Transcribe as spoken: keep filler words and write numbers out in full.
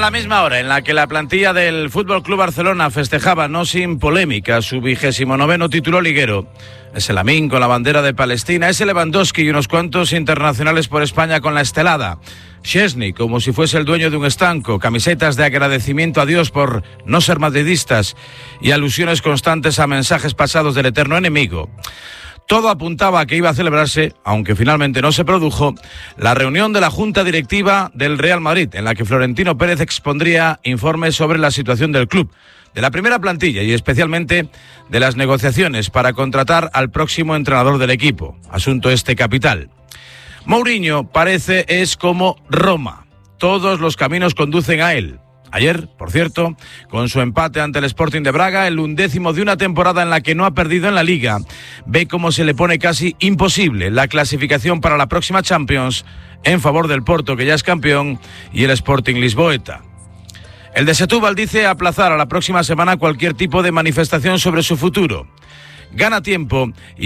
la misma hora en la que la plantilla del F C Barcelona festejaba, no sin polémica, su vigésimo noveno título liguero, ese Lamine con la bandera de Palestina, ese Lewandowski y unos cuantos internacionales por España con la estelada, Szczęsny como si fuese el dueño de un estanco, camisetas de agradecimiento a Dios por no ser madridistas y alusiones constantes a mensajes pasados del eterno enemigo. Todo apuntaba a que iba a celebrarse, aunque finalmente no se produjo, la reunión de la Junta Directiva del Real Madrid, en la que Florentino Pérez expondría informes sobre la situación del club, de la primera plantilla y especialmente de las negociaciones para contratar al próximo entrenador del equipo, asunto este capital. Mourinho parece es como Roma, todos los caminos conducen a él. Ayer, por cierto, con su empate ante el Sporting de Braga, el undécimo de una temporada en la que no ha perdido en la Liga, ve cómo se le pone casi imposible la clasificación para la próxima Champions en favor del Porto, que ya es campeón, y el Sporting lisboeta. El de Setúbal dice aplazar a la próxima semana cualquier tipo de manifestación sobre su futuro. Gana tiempo y